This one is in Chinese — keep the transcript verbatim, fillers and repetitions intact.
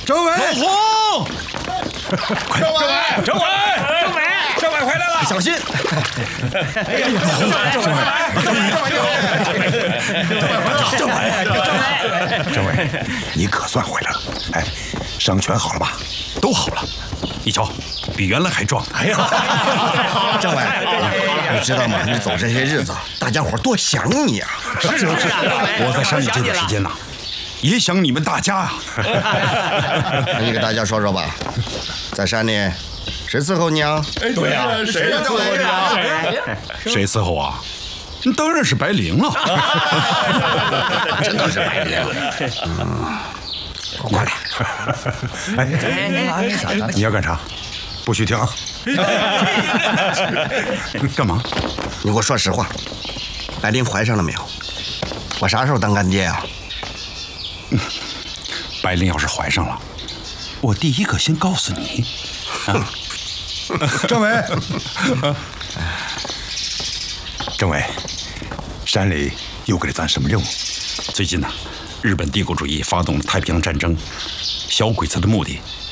政委， 老洪， 快，政委， 政委， 政委， 政委回来了， 小心！ 哎呀，政委，政委，政委， 政委，政委，你可算回来了。哎，伤全好了吧？ 都好了。你瞧，比原来还壮。哎呀， 太好了， 政委，你知道吗？你走这些日子，大家伙多想你啊！ 是是是，我在山里这段时间呐，也想你们大家啊。 你给大家说说吧，在山里谁伺候你啊？ 对呀， 谁伺候你啊？ 谁伺候啊？当然是白灵了。 真的是白灵。嗯，过来。哎，你要干啥？不许停！ 干嘛？ 你给我说实话，白灵怀上了没有？我啥时候当干爹啊？ 白灵要是怀上了，我第一个先告诉你。啊， 政委， 政委，山里又给了咱什么任务？最近呢，日本帝国主义发动了太平洋战争，小鬼子的目的